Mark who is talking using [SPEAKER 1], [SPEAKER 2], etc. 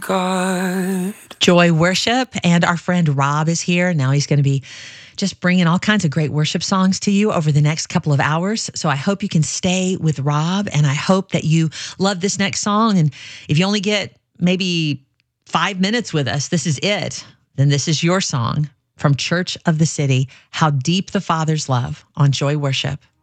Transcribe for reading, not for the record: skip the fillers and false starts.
[SPEAKER 1] God.
[SPEAKER 2] Joy Worship, and our friend Rob is here. Now he's going to be just bringing all kinds of great worship songs to you over the next couple of hours. So I hope you can stay with Rob, and I hope that you love this next song. And if you only get maybe 5 minutes with us, this is it. Then this is your song from Church of the City, How Deep the Father's Love on Joy Worship.